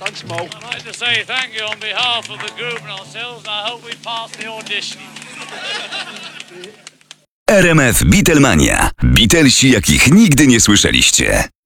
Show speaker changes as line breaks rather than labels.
Thanks, Mo.
I'd like to say thank you on behalf of the group and ourselves, and I hope we pass the audition.
RMF Beatlemania. Beatlesi, jakich nigdy nie słyszeliście.